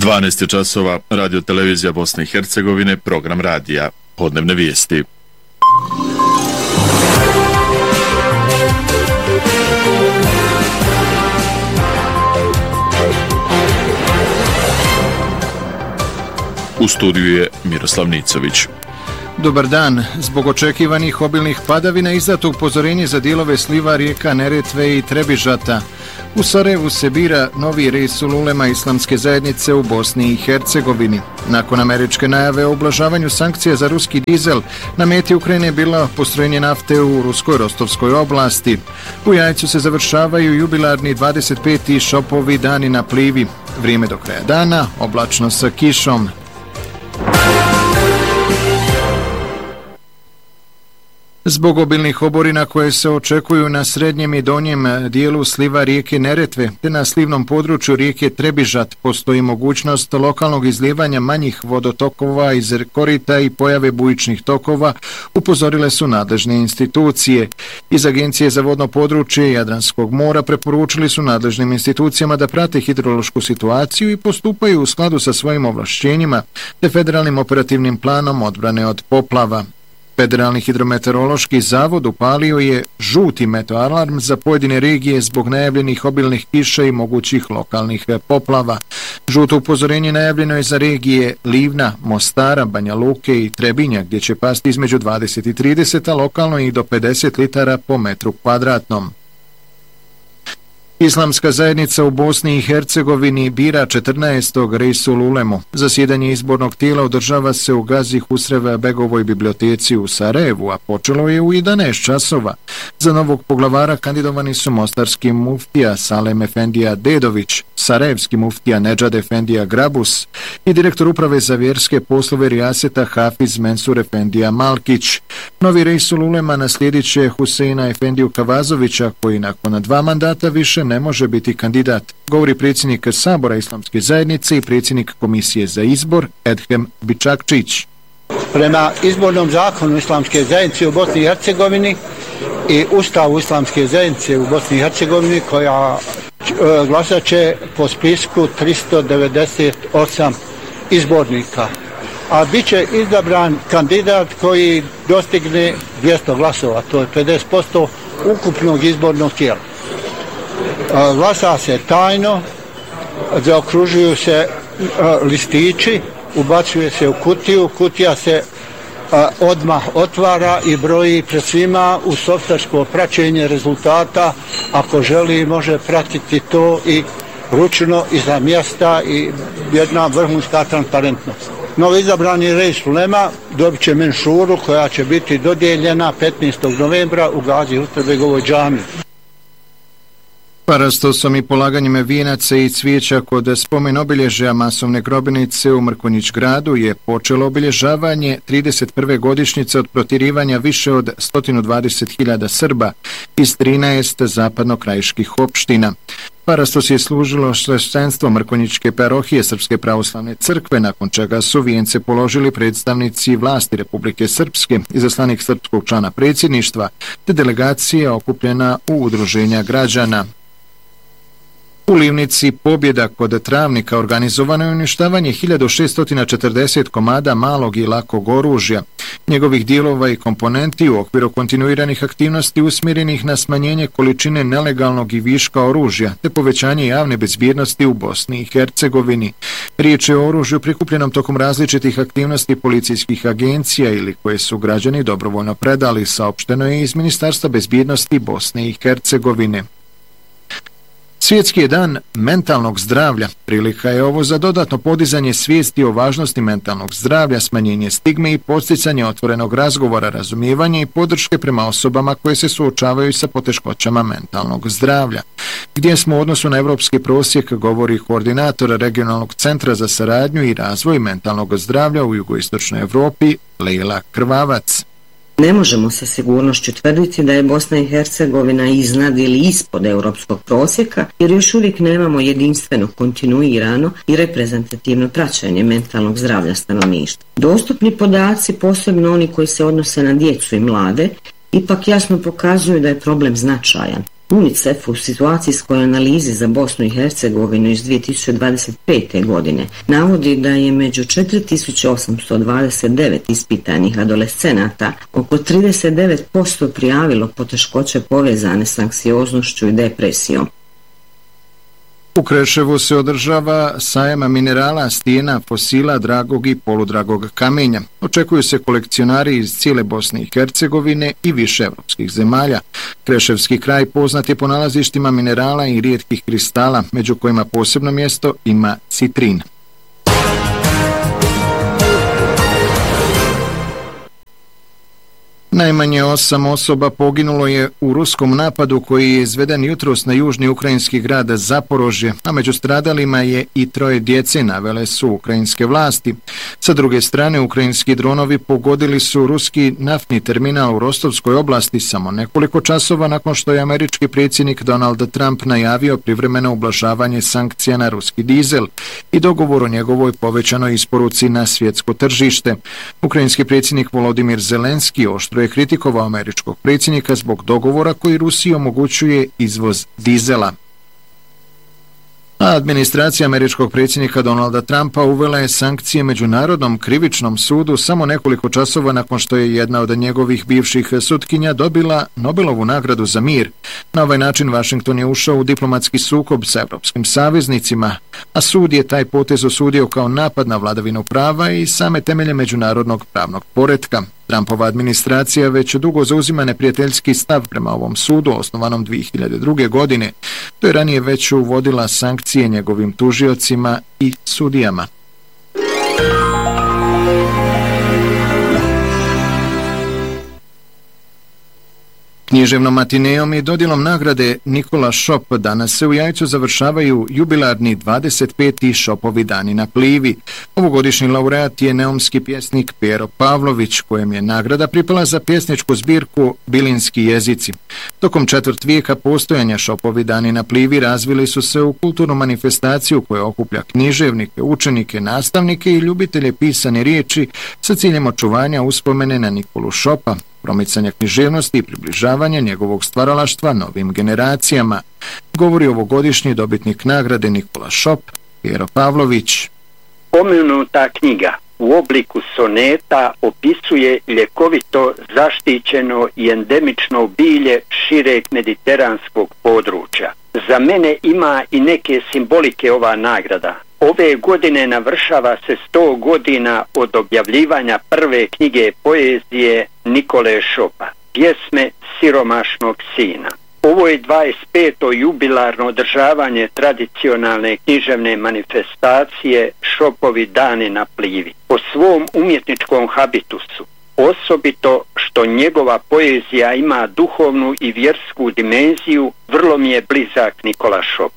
12 časova, Radio Televizija Bosne i Hercegovine, program radija, podnevne vijesti. U studiju je Miroslav Nicović. Dobar dan. Zbog očekivanih obilnih padavina izdato upozorenje za dijelove sliva rijeka Neretve i Trebižata. U Sarajevu se bira novi Reisul Ulema Islamske zajednice u Bosni i Hercegovini. Nakon američke najave o ublažavanju sankcija za ruski dizel, na meti Ukrajine je bilo postrojenje nafte u ruskoj Rostovskoj oblasti. U Jajcu se završavaju jubilarni 25. šopovi dani na Plivi. Vrijeme do kraja dana, oblačno sa kišom. Zbog obilnih oborina koje se očekuju na srednjem i donjem dijelu sliva rijeke Neretve te na slivnom području rijeke Trebižat postoji mogućnost lokalnog izlijevanja manjih vodotokova iz korita i pojave bujičnih tokova, upozorile su nadležne institucije. Iz Agencije za vodno područje Jadranskog mora preporučili su nadležnim institucijama da prate hidrološku situaciju i postupaju u skladu sa svojim ovlašćenjima te federalnim operativnim planom odbrane od poplava. Federalni hidrometeorološki zavod upalio je žuti meteoalarm za pojedine regije zbog najavljenih obilnih kiša i mogućih lokalnih poplava. Žuto upozorenje najavljeno je za regije Livna, Mostara, Banja Luke i Trebinja, gdje će pasti između 20 i 30, a lokalno i do 50 litara po metru kvadratnom. Islamska zajednica u Bosni i Hercegovini bira 14. Reisul Ulemu. Zasjedanje izbornog tijela održava se u Gazi Husrev Begovoj biblioteci u Sarajevu, a počelo je u 11 časova. Za novog poglavara kandidovani su mostarski muftija Salem Efendija Dedović, sarajevski muftija Nedžad Efendija Grabus i direktor uprave za vjerske poslove Rijaseta Hafiz Mensur Efendija Malkić. Novi Reisul Ulema naslijedit će Huseina Efendiju Kavazovića, koji nakon 2 mandata više ne može biti kandidat, govori predsjednik Sabora Islamske zajednice i predsjednik Komisije za izbor Edhem Bičakčić. Prema izbornom zakonu Islamske zajednice u Bosni i Hercegovini i Ustavu Islamske zajednice u Bosni i Hercegovini, koja glasat će po spisku 398 izbornika, a bit će izabran kandidat koji dostigne 200 glasova, to je 50% ukupnog izbornog tijela. Glasa se tajno, zaokružuju se listići, ubacuje se u kutiju, kutija se odmah otvara i broji pred svima u softversko praćenje rezultata. Ako želi, može pratiti to i ručno iza mjesta i jedna vrhunska transparentnost. Novo izabrani Reisul Ulema dobit će menšuru koja će biti dodijeljena 15. novembra u Gazi Husrev džamiji. Parastosom i polaganjem vijenaca i cvijeća kod spomen obilježja masovne grobnice u Mrkonjić gradu je počelo obilježavanje 31. godišnjice od protjerivanja više od 120.000 Srba iz 13 zapadnokrajiških opština. Parastos je služilo sveštenstvo Mrkonjićke parohije Srpske pravoslavne crkve, nakon čega su vijence položili predstavnici vlasti Republike Srpske, izaslanik srpskog člana predsjedništva, te delegacija okupljena u udruženja građana. U Livnici Pobjeda kod Travnika organizovano je uništavanje 1640 komada malog i lakog oružja, njegovih dijelova i komponenti u okviru kontinuiranih aktivnosti usmjerenih na smanjenje količine nelegalnog i viška oružja te povećanje javne bezbjednosti u Bosni i Hercegovini. Riječ je o oružju prikupljenom tokom različitih aktivnosti policijskih agencija ili koje su građani dobrovoljno predali, saopšteno je iz Ministarstva bezbjednosti Bosne i Hercegovine. Svjetski je dan mentalnog zdravlja. Prilika je ovo za dodatno podizanje svijesti o važnosti mentalnog zdravlja, smanjenje stigme i podsticanje otvorenog razgovora, razumijevanja i podrške prema osobama koje se suočavaju sa poteškoćama mentalnog zdravlja. Gdje smo u odnosu na evropski prosjek, govori koordinator Regionalnog centra za saradnju i razvoj mentalnog zdravlja u jugoistočnoj Evropi, Lejla Krvavac. Ne možemo sa sigurnošću tvrditi da je Bosna i Hercegovina iznad ili ispod europskog prosjeka, jer još uvijek nemamo jedinstveno, kontinuirano i reprezentativno praćenje mentalnog zdravlja stanovništva. Dostupni podaci, posebno oni koji se odnose na djecu i mlade, ipak jasno pokazuju da je problem značajan. UNICEF u situacijskoj analizi za Bosnu i Hercegovinu iz 2025. godine navodi da je među 4829 ispitanih adolescenata oko 39% prijavilo poteškoće povezane s anksioznošću i depresijom. U Kreševu se održava sajam minerala, stijena, fosila, dragog i poludragog kamenja. Očekuju se kolekcionari iz cijele Bosne i Hercegovine i više evropskih zemalja. Kreševski kraj poznat je po nalazištima minerala i rijetkih kristala, među kojima posebno mjesto ima citrin. Najmanje 8 osoba poginulo je u ruskom napadu koji je izveden jutros na južni ukrajinski grad Zaporožje, a među stradalima je i 3 djece, navele su ukrajinske vlasti. Sa druge strane, ukrajinski dronovi pogodili su ruski naftni terminal u Rostovskoj oblasti samo nekoliko časova nakon što je američki predsjednik Donald Trump najavio privremeno ublažavanje sankcija na ruski dizel i dogovor o njegovoj povećanoj isporuci na svjetsko tržište. Ukrajinski predsjednik Volodimir Zelenski oštro je kritikovao američkog predsjednika zbog dogovora koji Rusiji omogućuje izvoz dizela. A administracija američkog predsjednika Donalda Trumpa uvela je sankcije Međunarodnom krivičnom sudu samo nekoliko časova nakon što je jedna od njegovih bivših sutkinja dobila Nobelovu nagradu za mir. Na ovaj način Washington je ušao u diplomatski sukob sa evropskim saveznicima, a sud je taj potez osudio kao napad na vladavinu prava i same temelje međunarodnog pravnog poretka. Trumpova administracija već dugo zauzima neprijateljski stav prema ovom sudu, osnovanom 2002. godine. To je ranije već uvodila sankcije njegovim tužiocima i sudijama. Književnom matinejom i dodjelom nagrade Nikola Šop danas se u Jajcu završavaju jubilarni 25. Šopovi dani na Plivi. Ovogodišnji laureat je neumski pjesnik Pero Pavlović, kojem je nagrada pripala za pjesničku zbirku Bilinski jezici. Tokom 4. vijeka postojanja Šopovi dani na Plivi razvili su se u kulturnu manifestaciju koja okuplja književnike, učenike, nastavnike i ljubitelje pisane riječi sa ciljem očuvanja uspomene na Nikolu Šopa, promicanja književnosti i približavanja njegovog stvaralaštva novim generacijama, govori ovogodišnji dobitnik nagrade Nikola Šop, Pero Pavlović. Pomenuta knjiga u obliku soneta opisuje ljekovito zaštićeno i endemično bilje šireg mediteranskog područja. Za mene ima i neke simbolike ova nagrada. Ove godine navršava se 100 godina od objavljivanja prve knjige poezije Nikole Šopa, Pjesme siromašnog sina. Ovo je 25. jubilarno održavanje tradicionalne književne manifestacije Šopovi dani na Plivi. Po svom umjetničkom habitusu, osobito što njegova poezija ima duhovnu i vjersku dimenziju, vrlo mi je blizak Nikola Šop.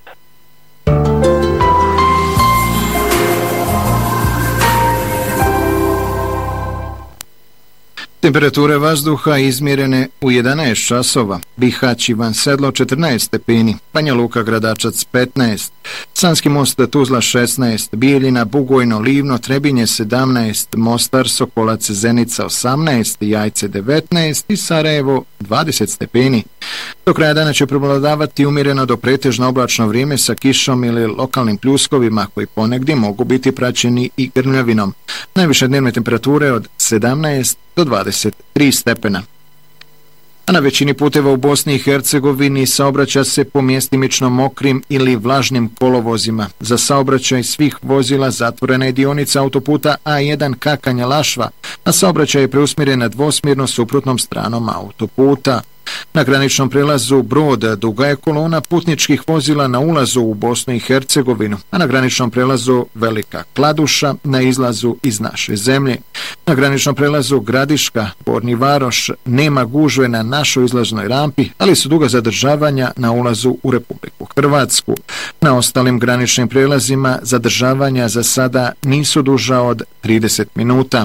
Temperature vazduha izmjerene u 11 časova, Bihać i Van Sedlo 14 stepeni, Banja Luka Gradačac 15, Sanski Most Tuzla 16, Bijeljina, Bugojno, Livno, Trebinje 17, Mostar, Sokolac, Zenica 18, Jajce 19 i Sarajevo 20 stepeni. Do kraja dana će prevladavati umjereno do pretežno oblačno vrijeme sa kišom ili lokalnim pljuskovima koji ponegdje mogu biti praćeni i grmljavinom. Najviše dnevne temperature od 17 do 23 stepena. A na većini puteva u Bosni i Hercegovini saobraća se po mjestimično mokrim ili vlažnim kolovozima. Za saobraćaj svih vozila zatvorena je dionica autoputa A1 Kakanja-Lašva, a saobraćaj je preusmjeren dvosmjerno suprotnom stranom autoputa. Na graničnom prelazu Brod duga je kolona putničkih vozila na ulazu u Bosnu i Hercegovinu, a na graničnom prelazu Velika Kladuša na izlazu iz naše zemlje. Na graničnom prelazu Gradiška, Gornji Varoš nema gužve na našoj izlaznoj rampi, ali su duga zadržavanja na ulazu u Republiku Hrvatsku. Na ostalim graničnim prelazima zadržavanja za sada nisu duža od 30 minuta.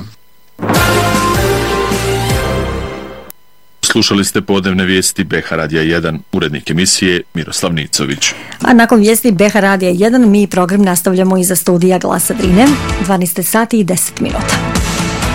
Slušali ste podnevne vijesti BH Radija 1, urednik emisije Miroslav Nicović. A nakon vijesti BH Radija 1 mi program nastavljamo iza studija Glasa Drine, 12 sati i 10 minuta.